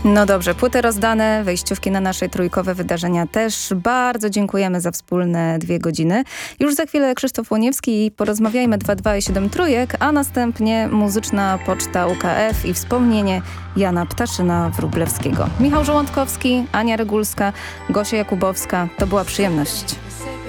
No dobrze, płyty rozdane, wejściówki na nasze trójkowe wydarzenia też. Bardzo dziękujemy za wspólne 2 godziny. Już za chwilę Krzysztof Łoniewski i porozmawiajmy 2 i 7 trójek, a następnie muzyczna poczta UKF i wspomnienie Jana Ptaszyna-Wróblewskiego. Michał Żołądkowski, Ania Regulska, Gosia Jakubowska. To była przyjemność.